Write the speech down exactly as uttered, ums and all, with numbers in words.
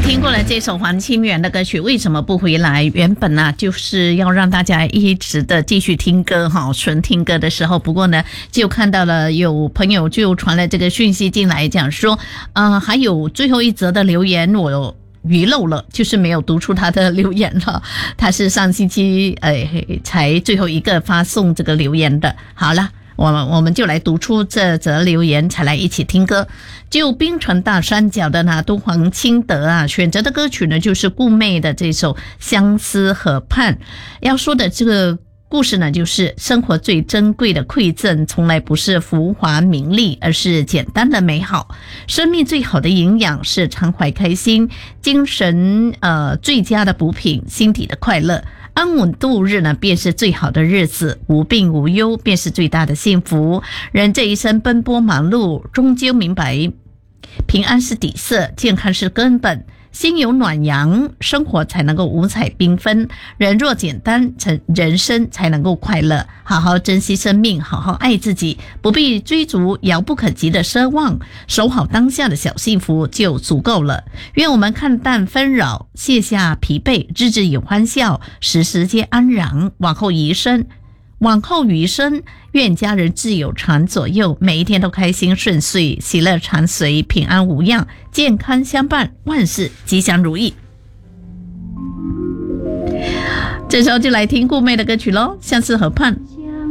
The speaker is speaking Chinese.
听过了这首黄清源的歌曲为什么不回来，原本啊就是要让大家一直的继续听歌哈，纯听歌的时候，不过呢就看到了有朋友就传了这个讯息进来，讲说呃还有最后一则的留言我遗漏了，就是没有读出他的留言了，他是上星期呃才最后一个发送这个留言的。好了，我们我们就来读出这则留言，才来一起听歌。就槟城大山脚的呢，都黄清德啊，选择的歌曲呢就是顾媚的这首《相思河畔》。要说的这个故事呢，就是生活最珍贵的馈赠，从来不是浮华名利，而是简单的美好。生命最好的营养是常怀开心，精神呃最佳的补品，心底的快乐。安稳度日呢，便是最好的日子；无病无忧，便是最大的幸福。人这一生奔波忙碌，终究明白，平安是底色，健康是根本。心有暖阳，生活才能够五彩缤纷；人若简单，人生才能够快乐。好好珍惜生命，好好爱自己，不必追逐遥不可及的奢望，守好当下的小幸福就足够了。愿我们看淡纷扰，卸下疲惫，日日有欢笑，时时皆安然。往后余生往后余生，愿家人挚友常左右，每一天都开心顺遂，喜乐常随，平安无恙，健康相伴，万事吉祥如意。这时候就来听顾媚的歌曲咯，《相思河畔》。